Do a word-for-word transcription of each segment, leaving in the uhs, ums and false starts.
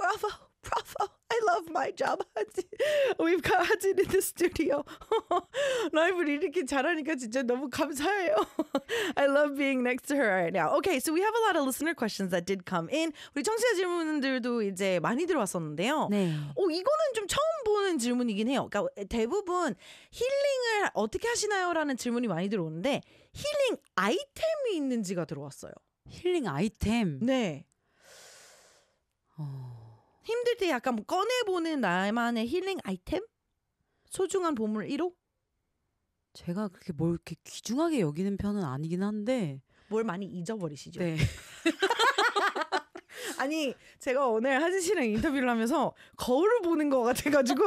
bravo, bravo. I love my job. We've got Hajin in the studio. 라이브를 이렇게 잘하니까 진짜 너무 감사해요. I love being next to her right now. Okay, so we have a lot of listener questions that did come in. 우리 청취자 질문들도 이제 많이 들어왔었는데요. 네. 오, 이거는 좀 처음 보는 질문이긴 해요. 그러니까 대부분 힐링을 어떻게 하시나요? 라는 질문이 많이 들어오는데 힐링 아이템이 있는지가 들어왔어요. 힐링 아이템. 네. 어... 힘들 때 약간 뭐 꺼내보는 나만의 힐링 아이템? 소중한 보물 일 호? 제가 그렇게 뭘 이렇게 귀중하게 여기는 편은 아니긴 한데 뭘 많이 잊어버리시죠? 네. 아니 제가 오늘 하진 씨랑 인터뷰를 하면서 거울을 보는 것 같아가지고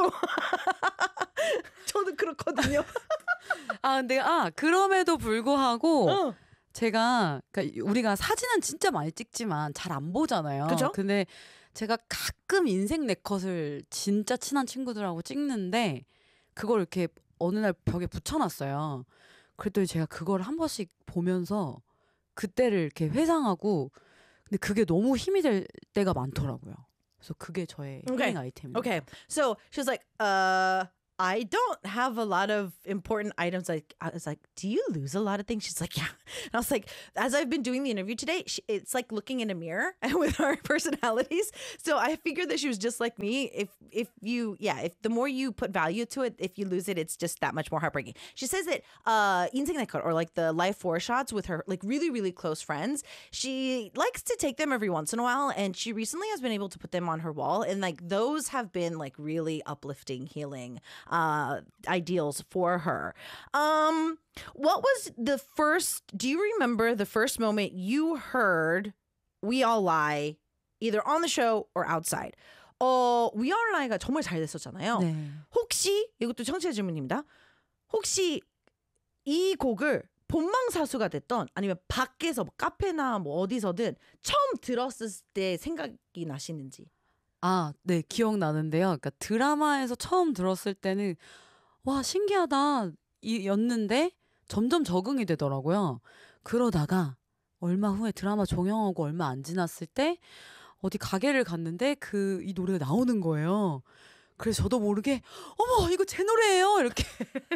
저도 그렇거든요. 아 근데 아 그럼에도 불구하고 어. 제가 그러니까 우리가 사진은 진짜 많이 찍지만 잘 안 보잖아요. 그죠? 근데 제가 가끔 인생 네컷을 진짜 친한 친구들하고 찍는데 그걸 이렇게 어느 날 벽에 붙여놨어요. 그랬더니 제가 그걸 한 번씩 보면서 그때를 이렇게 회상하고 근데 그게 너무 힘이 될 때가 많더라고요. 그래서 그게 저의 Okay. 힐링 아이템이에요. Okay, so she was like, uh, I don't have a lot of important items. Like I was like, do you lose a lot of things? She's like, yeah. And I was like, as I've been doing the interview today, she, it's like looking in a mirror with our personalities. So I figured that she was just like me. If if you, yeah, if the more you put value to it, if you lose it, it's just that much more heartbreaking. She says that uh, 인생 네컷 or like the life four shots with her like really really close friends. She likes to take them every once in a while, and she recently has been able to put them on her wall, and like those have been like really uplifting, healing. Uh, ideals for her. Um, what was the first, do you remember the first moment you heard We All Lie either on the show or outside? 어, We All Lie가 정말 잘 됐었잖아요. 네. 혹시, 이것도 청취자 질문입니다. 혹시 이 곡을 본방사수가 됐던 아니면 밖에서 뭐 카페나 뭐 어디서든 처음 들었을 때 생각이 나시는지? 아, 네, 기억나는데요. 그러니까 드라마에서 처음 들었을 때는 와, 신기하다 이, 였는데 점점 적응이 되더라고요. 그러다가 얼마 후에 드라마 종영하고 얼마 안 지났을 때 어디 가게를 갔는데 그 이 노래가 나오는 거예요. 그래서 저도 모르게 어머, 이거 제 노래예요. 이렇게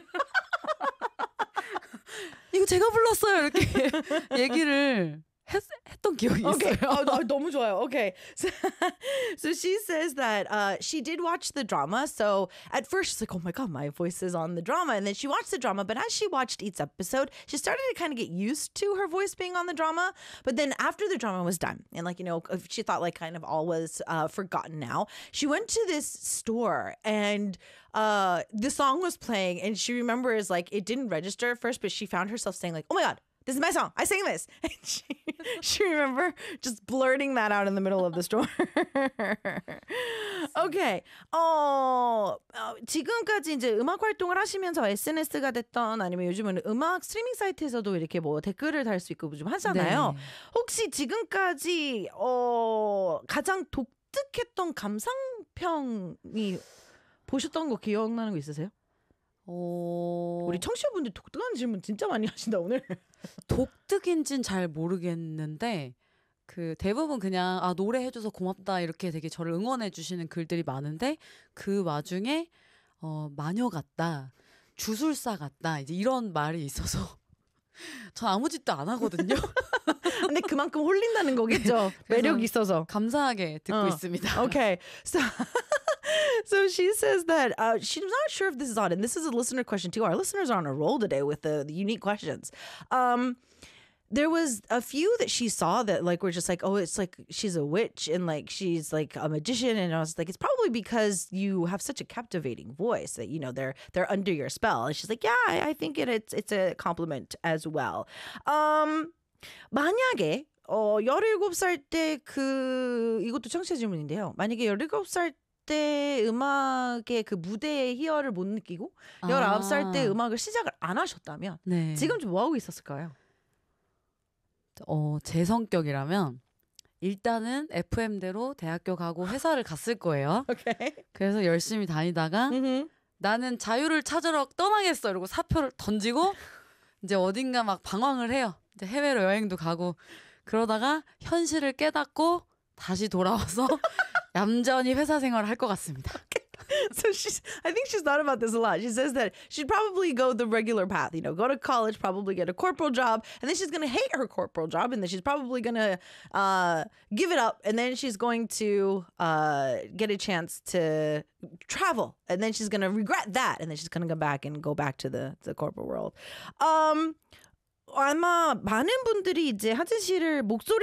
이거 제가 불렀어요. 이렇게 얘기를 했, 했던 기억이 Okay. 있어요. 어, 어, 너무 좋아요. Okay. So, so she says that uh, she did watch the drama. So at first she's like, oh my God, my voice is on the drama. And then she watched the drama. But as she watched each episode, she started to kind of get used to her voice being on the drama. But then after the drama was done, and like, you know, she thought like kind of all was uh, forgotten now, she went to this store and uh, the song was playing. And she remembers like it didn't register at first, but she found herself saying like, oh my God, this is my song. I sing this. And she, she remember just blurting that out in the middle of the store. Okay. 어, 어, 지금까지 이제 음악 활동을 하시면서 에스엔에스가 됐던 아니면 요즘은 음악 스트리밍 사이트에서도 이렇게 뭐 댓글을 달 수 있고 좀 하잖아요. 네. 혹시 지금까지 어, 가장 독특했던 감상평이 보셨던 거 기억나는 거 있으세요? 어... 우리 청취자분들 독특한 질문 진짜 많이 하신다 오늘. 독특인진 잘 모르겠는데 그 대부분 그냥 아 노래 해줘서 고맙다 이렇게 되게 저를 응원해 주시는 글들이 많은데 그 와중에 어 마녀 같다, 주술사 같다 이제 이런 말이 있어서 전 아무 짓도 안 하거든요. 근데 그만큼 홀린다는 거겠죠. 매력이 있어서. 감사하게 듣고 어. 있습니다. Okay, so so she says that uh, she's not sure if this is on, and this is a listener question too. Our listeners are on a roll today with the, the unique questions. Um, there was a few that she saw that like were just like, oh, it's like she's a witch and like she's like a magician, and I was like, it's probably because you have such a captivating voice that you know they're they're under your spell. And she's like, yeah, I, I think it, it's it's a compliment as well. Um, 만약에 어 열일곱 살 때 그 이것도 청취자 질문인데요. 만약에 열일곱 살 때 음악의 그 무대의 희열을 못 느끼고 열아홉 살 때 음악을 시작을 안 하셨다면 네. 지금 좀 뭐 하고 있었을까요? 어, 제 성격이라면 일단은 에프엠대로 대학교 가고 회사를 갔을 거예요. Okay. 그래서 열심히 다니다가 Mm-hmm. 나는 자유를 찾으러 떠나겠어 이러고 사표를 던지고 이제 어딘가 막 방황을 해요. 이제 해외로 여행도 가고 그러다가 현실을 깨닫고 다시 돌아와서 얌전히 회사 생활을 할 것 같습니다. So she's, I think she's thought about this a lot. She says that she'd probably go the regular path, you know, go to college, probably get a corporal job, and then she's going to hate her corporal job, and then she's probably going to uh, give it up, and then she's going to uh, get a chance to travel, and then she's going to regret that, and then she's going to go back and go back to the, the corporate world. Um, 아마 많은 분들이 이제 하진 씨를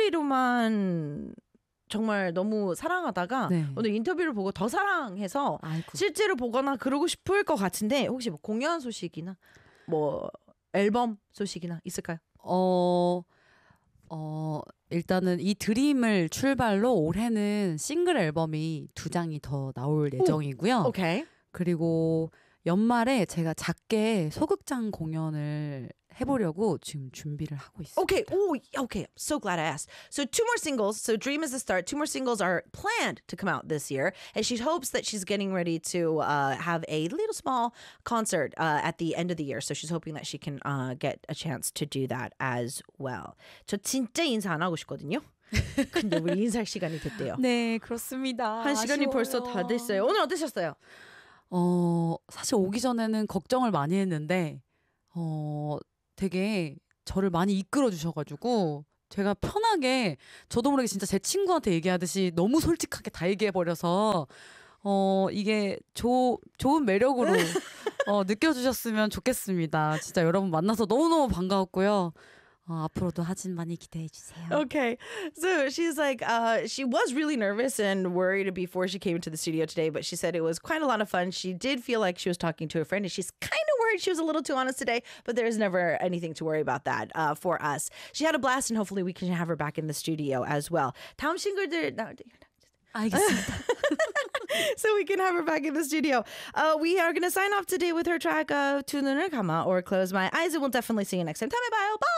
목소리로만 정말 너무 사랑하다가 네. 오늘 인터뷰를 보고 더 사랑해서 아이고. 실제로 보거나 그러고 싶을 것 같은데 혹시 뭐 공연 소식이나 뭐 앨범 소식이나 있을까요? 어, 어, 일단은 이 드림을 출발로 올해는 싱글 앨범이 두 장이 더 나올 예정이고요. 오케이. 그리고 연말에 제가 작게 소극장 공연을 해보려고 지금 준비를 하고 있어요. Okay. Oh, okay. I'm so glad I asked. So two more singles. So Dream is the start. Two more singles are planned to come out this year, and she hopes that she's getting ready to uh, have a little small concert uh, at the end of the year. So she's hoping that she can uh, get a chance to do that as well. 저 진짜 인사 안 하고 싶거든요. 근데 우리 인사할 시간이 됐대요. 네, 그렇습니다. 한 시간이 아쉬워요. 벌써 다 됐어요. 오늘 어떠셨어요? 어, 사실 오기 전에는 걱정을 많이 했는데 어, 되게 저를 많이 이끌어 주셔가지고 제가 편하게 저도 모르게 진짜 제 친구한테 얘기하듯이 너무 솔직하게 다 얘기해 버려서 어 이게 조, 좋은 매력으로 어, 느껴주셨으면 좋겠습니다. 진짜 여러분 만나서 너무너무 반가웠고요. 어, 앞으로도 하진 많이 기대해 주세요. Okay. So she's like, uh, she was really nervous and worried before she came to the studio today, but she said it was quite a lot of fun. She did feel like she was talking to a friend, and she's kind of worried she was a little too honest today, but there's never anything to worry about that uh, for us. She had a blast, and hopefully we can have her back in the studio as well. 다음 싱글들... 알겠습니다. So we can have her back in the studio. Uh, we are going to sign off today with her track of 두 눈을 감아 or Close My Eyes, and we'll definitely see you next time. 다음에 봐요. Bye!